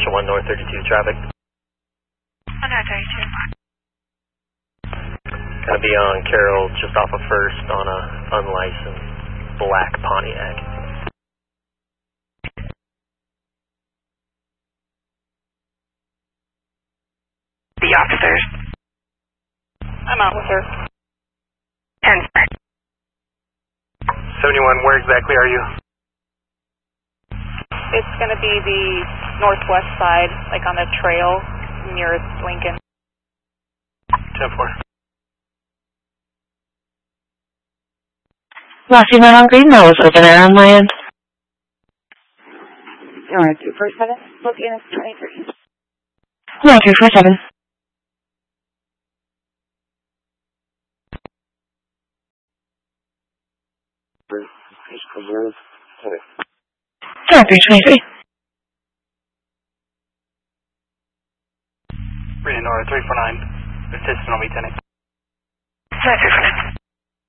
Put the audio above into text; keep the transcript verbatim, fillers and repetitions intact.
Ocean one North thirty-two traffic. one North thirty-two. Gonna be on Carroll just off of First on a unlicensed black Pontiac. The officers. I'm out with her. ten six. seventy-one, where exactly are you? It's going to be the northwest side, like on the trail near Lincoln. ten four. Last email on green, that was open air on my end. Alright, two four seven, looking at twenty-three. No, two four seven. Sorry, three twenty-three. Reading Nora three four nine. Assistant on me ten. Sorry, three four nine.